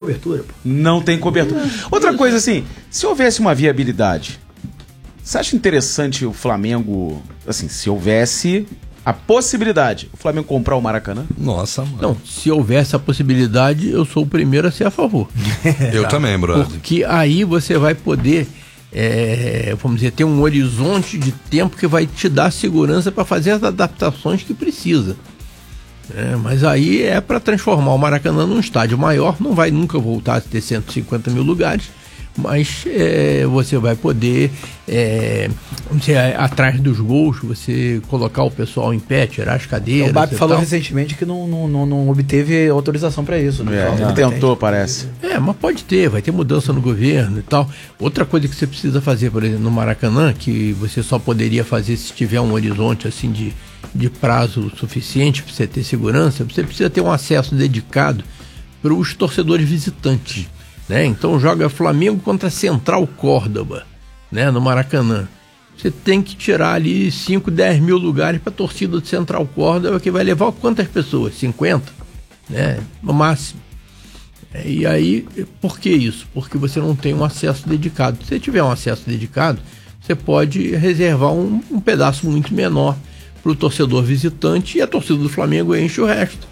cobertura, pô. Não tem cobertura. Outra coisa, assim, se houvesse uma viabilidade, você acha interessante o Flamengo, assim, se houvesse a possibilidade, o Flamengo comprar o Maracanã? Nossa, mano. Não, se houvesse a possibilidade, eu sou o primeiro a ser a favor. Eu também, brother. Porque aí você vai poder, vamos dizer, ter um horizonte de tempo que vai te dar segurança para fazer as adaptações que precisa. Mas aí é para transformar o Maracanã num estádio maior, não vai nunca voltar a ter 150 mil lugares, mas você vai poder, vamos dizer, atrás dos gols, você colocar o pessoal em pé, tirar as cadeiras. O BAP falou recentemente que não obteve autorização para isso. Ele tentou, parece. Mas pode ter, vai ter mudança no governo e tal. Outra coisa que você precisa fazer, por exemplo, no Maracanã, que você só poderia fazer se tiver um horizonte assim de prazo suficiente para você ter segurança, você precisa ter um acesso dedicado para os torcedores visitantes, né? Então joga Flamengo contra Central Córdoba, né, no Maracanã. Você tem que tirar ali 5, 10 mil lugares para a torcida de Central Córdoba, que vai levar quantas pessoas? 50? Né? No máximo. E aí, por que isso? Porque você não tem um acesso dedicado. Se você tiver um acesso dedicado, você pode reservar um pedaço muito menor para o torcedor visitante e a torcida do Flamengo enche o resto.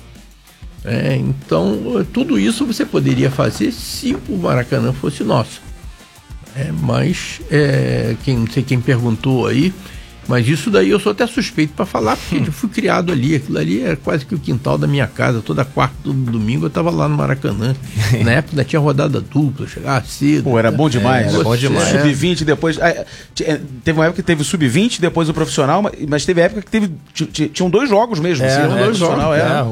Então, tudo isso você poderia fazer se o Maracanã fosse nosso. Mas, não sei quem perguntou aí, mas isso daí eu sou até suspeito para falar, porque eu fui criado ali. Aquilo ali era quase que o quintal da minha casa. Toda quarta, todo domingo eu estava lá no Maracanã. Na época ainda tinha rodada dupla, chegava cedo. Pô, era bom demais. Era bom demais. Sub-20 depois. Teve uma época que teve o Sub-20, depois o profissional, mas teve época que tinham 2 jogos mesmo. Dois jogos.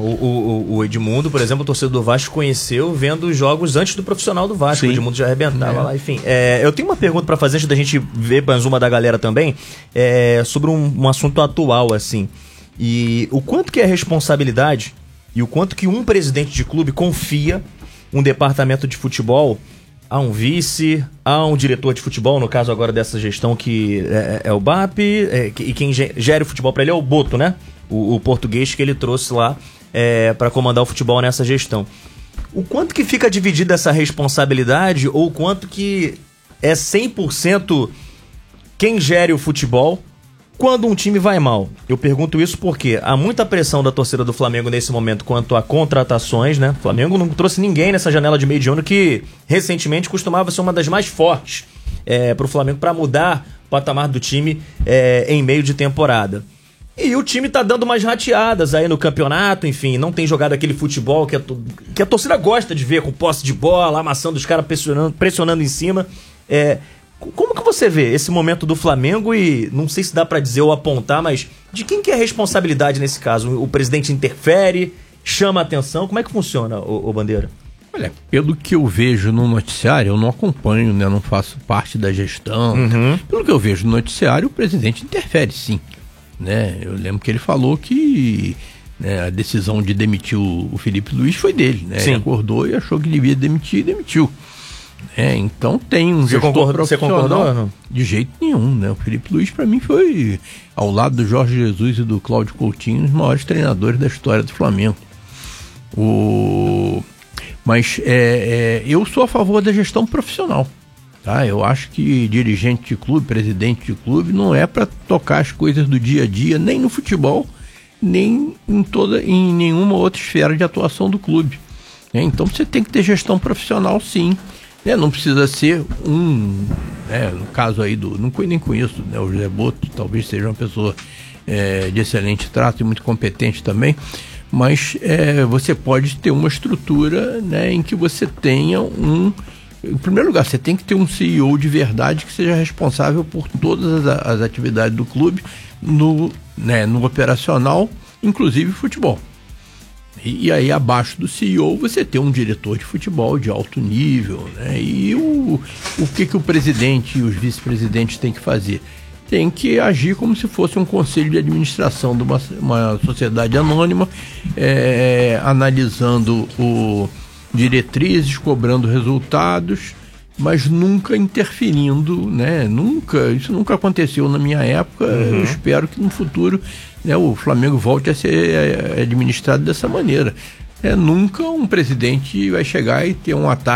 O Edmundo, por exemplo, o torcedor do Vasco conheceu vendo os jogos antes do profissional do Vasco. Sim. O Edmundo já arrebentava lá, enfim. Eu tenho uma pergunta para fazer antes da gente ver mais uma da galera também. Sobre um assunto atual, assim. E o quanto que é responsabilidade e o quanto que um presidente de clube confia um departamento de futebol a um vice, a um diretor de futebol, no caso agora dessa gestão que é o BAP, e quem gera o futebol para ele é o Boto, né? O português que ele trouxe lá para comandar o futebol nessa gestão. O quanto que fica dividida essa responsabilidade ou o quanto que é 100% quem gere o futebol quando um time vai mal? Eu pergunto isso porque há muita pressão da torcida do Flamengo nesse momento quanto a contratações, né? O Flamengo não trouxe ninguém nessa janela de meio de ano que recentemente costumava ser uma das mais fortes para o Flamengo para mudar o patamar do time em meio de temporada. E o time tá dando umas rateadas aí no campeonato, enfim, não tem jogado aquele futebol que a torcida gosta de ver, com posse de bola, amassando os caras, pressionando em cima. Como que você vê esse momento do Flamengo e não sei se dá pra dizer ou apontar, mas de quem que é a responsabilidade nesse caso? O presidente interfere, chama a atenção? Como é que funciona, ô Bandeira? Olha, pelo que eu vejo no noticiário, eu não acompanho, né, não faço parte da gestão. Pelo que eu vejo no noticiário, o presidente interfere sim, né? Eu lembro que ele falou que a decisão de demitir o Felipe Luiz foi dele, né? Ele acordou e achou que devia demitir e demitiu. Então tem um gestor profissional. Você concordou ou não? De jeito nenhum, né? O Felipe Luiz para mim foi, ao lado do Jorge Jesus e do Cláudio Coutinho, os maiores treinadores da história do Flamengo. Mas eu sou a favor da gestão profissional, tá? Eu acho que dirigente de clube, presidente de clube, não é para tocar as coisas do dia a dia, nem no futebol, nem em nenhuma outra esfera de atuação do clube. Então você tem que ter gestão profissional, sim. Não precisa ser no caso aí nem conheço, né, o José Boto, talvez seja uma pessoa de excelente trato e muito competente também, mas você pode ter uma estrutura, né, em que você tenha em primeiro lugar, você tem que ter um CEO de verdade que seja responsável por todas as atividades do clube no operacional, inclusive futebol. E aí abaixo do CEO você tem um diretor de futebol de alto nível, né? E o que o presidente e os vice-presidentes têm que fazer? Tem que agir como se fosse um conselho de administração de uma sociedade anônima, analisando diretrizes, cobrando resultados, mas nunca interferindo, né? Isso nunca aconteceu na minha época. Eu espero que no futuro, né, o Flamengo volte a ser administrado dessa maneira. Nunca um presidente vai chegar e ter um ataque